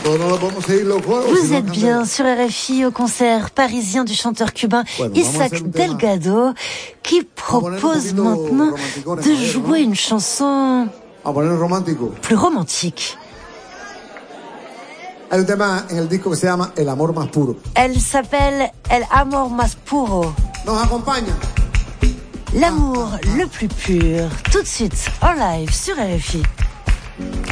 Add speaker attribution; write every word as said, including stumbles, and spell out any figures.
Speaker 1: Vous êtes bien sur R F I au concert parisien du chanteur cubain Isaac Delgado qui propose maintenant de jouer une chanson plus romantique.
Speaker 2: Hay un tema en el disco que se llama El amor más puro.
Speaker 1: Elle s'appelle El amor más puro.
Speaker 2: Nos acompaña.
Speaker 1: L'amour le plus pur. Tout de suite en live sur R F I.